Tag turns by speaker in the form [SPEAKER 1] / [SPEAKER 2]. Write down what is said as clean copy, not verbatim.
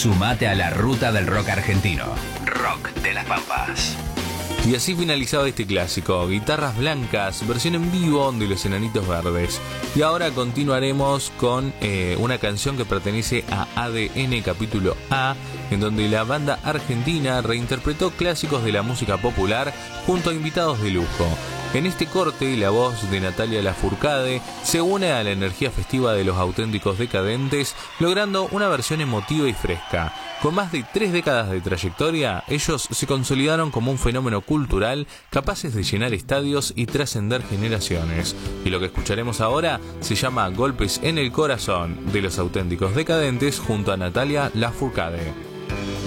[SPEAKER 1] Sumate a la ruta del rock argentino. Rock de las Pampas.
[SPEAKER 2] Y así finalizaba este clásico, Guitarras Blancas, versión en vivo de Los Enanitos Verdes. Y ahora continuaremos con una canción que pertenece a ADN Capítulo A, en donde la banda argentina reinterpretó clásicos de la música popular junto a invitados de lujo. En este corte, la voz de Natalia Lafourcade se une a la energía festiva de Los Auténticos Decadentes, logrando una versión emotiva y fresca. Con más de 3 décadas de trayectoria, ellos se consolidaron como un fenómeno cultural capaces de llenar estadios y trascender generaciones. Y lo que escucharemos ahora se llama Golpes en el Corazón, de Los Auténticos Decadentes junto a Natalia Lafourcade.